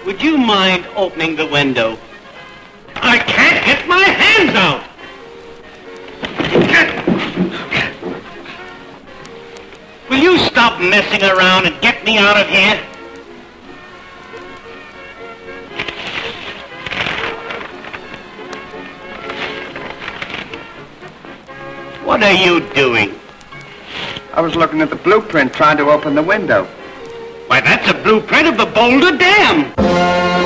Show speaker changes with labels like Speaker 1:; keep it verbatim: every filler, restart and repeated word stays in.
Speaker 1: would you mind opening the window? I can't get my hands out! Will you stop messing around and get me out of here? What are you doing?
Speaker 2: I was looking at the blueprint trying to open the window.
Speaker 1: Why, that's a blueprint of the Boulder Dam!